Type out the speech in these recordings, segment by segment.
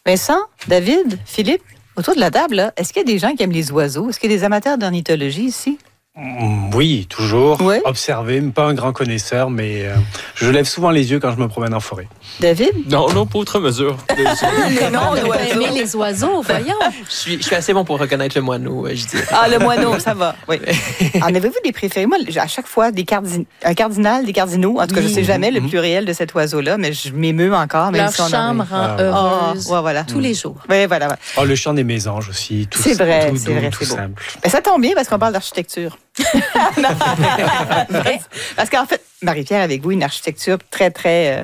Vincent, David, Philippe, autour de la table, là, est-ce qu'il y a des gens qui aiment les oiseaux? Est-ce qu'il y a des amateurs d'ornithologie ici? Oui, toujours. Ouais. Observer, pas un grand connaisseur, mais je lève souvent les yeux quand je me promène en forêt. David? Non, pas outre mesure. Les noms d'oiseaux. Aimer les oiseaux, voyons. Je suis assez bon pour reconnaître le moineau, je dirais. Ah, le moineau, ça va. Oui. En avez-vous des préférés? Moi, à chaque fois, un cardinal, des cardinaux. En tout cas, je ne sais jamais le pluriel de cet oiseau-là, mais je m'émeus encore. Même Leur si on chant me rend heureuse voilà. tous les jours. Oui, voilà. Oh, le chant des mésanges aussi. C'est vrai, tout c'est vrai, tout c'est beau. simple. Ben, ça tombe bien parce qu'on parle d'architecture. Parce qu'en fait, Marie-Pierre, avec vous, une architecture très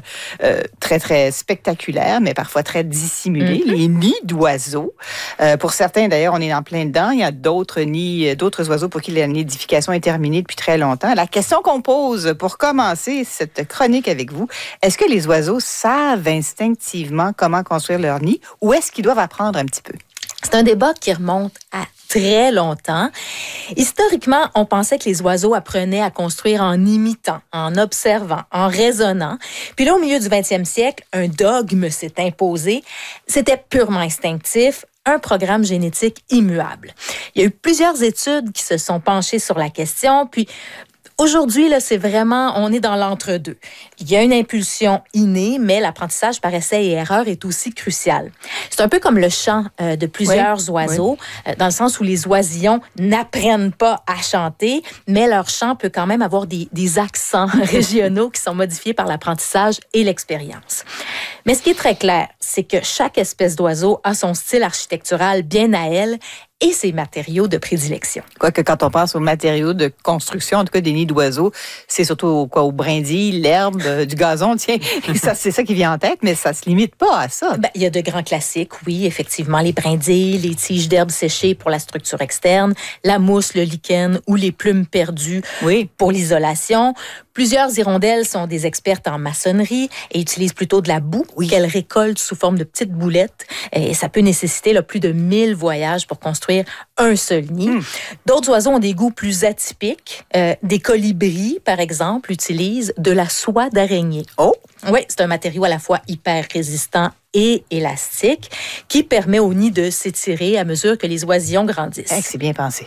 spectaculaire, mais parfois très dissimulée. Les nids d'oiseaux. Pour certains, d'ailleurs, on est en plein dedans. Il y a d'autres oiseaux pour qui la nidification est terminée depuis très longtemps. La question qu'on pose pour commencer cette chronique avec vous, est-ce que les oiseaux savent instinctivement comment construire leur nid ou est-ce qu'ils doivent apprendre un petit peu? C'est un débat qui remonte à très longtemps. Historiquement, on pensait que les oiseaux apprenaient à construire en imitant, en observant, en raisonnant. Puis là, au milieu du 20e siècle, un dogme s'est imposé. C'était purement instinctif, un programme génétique immuable. Il y a eu plusieurs études qui se sont penchées sur la question, puis aujourd'hui, là, on est dans l'entre-deux. Il y a une impulsion innée, mais l'apprentissage par essai et erreur est aussi crucial. C'est un peu comme le chant de plusieurs oiseaux, dans le sens où les oisillons n'apprennent pas à chanter, mais leur chant peut quand même avoir des accents régionaux qui sont modifiés par l'apprentissage et l'expérience. Mais ce qui est très clair, c'est que chaque espèce d'oiseau a son style architectural bien à elle et ses matériaux de prédilection. Quoique quand on pense aux matériaux de construction, en tout cas des nids d'oiseaux, c'est surtout aux brindilles, l'herbe, du gazon, tiens, c'est ça qui vient en tête, mais ça ne se limite pas à ça. Il y a de grands classiques, oui, effectivement, les brindilles, les tiges d'herbe séchées pour la structure externe, la mousse, le lichen ou les plumes perdues pour l'isolation. Plusieurs hirondelles sont des expertes en maçonnerie et utilisent plutôt de la boue qu'elles récoltent sous forme de petites boulettes. Et ça peut nécessiter plus de 1000 voyages pour construire un seul nid. D'autres oiseaux ont des goûts plus atypiques. Des colibris, par exemple, utilisent de la soie d'araignée. Oh! Oui, c'est un matériau à la fois hyper résistant et élastique qui permet au nid de s'étirer à mesure que les oisillons grandissent. C'est bien pensé.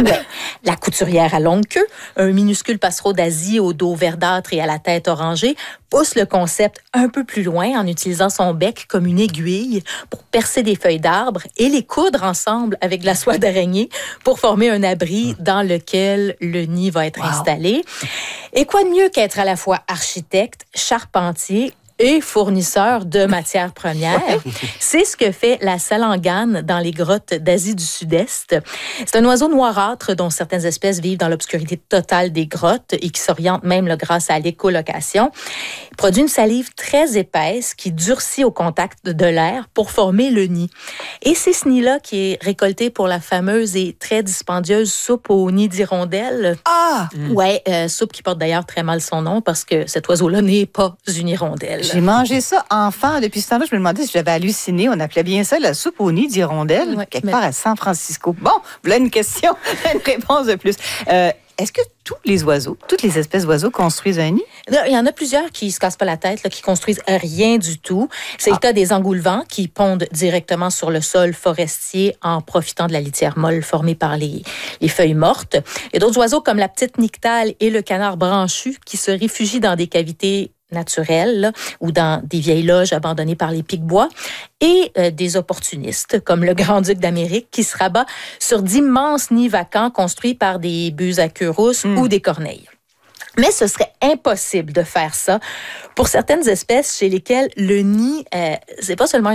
La couturière à longue queue, un minuscule passereau d'Asie au dos verdâtre et à la tête orangée, pousse le concept un peu plus loin en utilisant son bec comme une aiguille pour percer des feuilles d'arbre et les coudre ensemble avec de la soie d'araignée pour former un abri dans lequel le nid va être installé. Et quoi de mieux qu'être à la fois architecte, charpentier et fournisseur de matières premières. C'est ce que fait la salangane dans les grottes d'Asie du Sud-Est. C'est un oiseau noirâtre dont certaines espèces vivent dans l'obscurité totale des grottes et qui s'orientent même grâce à l'écholocation. Il produit une salive très épaisse qui durcit au contact de l'air pour former le nid. Et c'est ce nid-là qui est récolté pour la fameuse et très dispendieuse soupe au nid d'hirondelle. Ah! Ouais, soupe qui porte d'ailleurs très mal son nom parce que cet oiseau-là n'est pas une hirondelle. J'ai mangé ça enfant. Depuis ce temps-là, je me demandais si j'avais halluciné. On appelait bien ça la soupe au nid d'hirondelle, quelque part à San Francisco. Bon, voilà une question, une réponse de plus. Est-ce que tous les oiseaux, toutes les espèces d'oiseaux construisent un nid? Il y en a plusieurs qui se cassent pas la tête, qui construisent rien du tout. C'est le cas des engoulevents qui pondent directement sur le sol forestier en profitant de la litière molle formée par les feuilles mortes. Il y a d'autres oiseaux comme la petite nyctale et le canard branchu qui se réfugient dans des cavités naturelles ou dans des vieilles loges abandonnées par les pics-bois et des opportunistes comme le grand-duc d'Amérique qui se rabat sur d'immenses nids vacants construits par des buses à queue rousse ou des corneilles. Mais ce serait impossible de faire ça pour certaines espèces chez lesquelles le nid, c'est pas seulement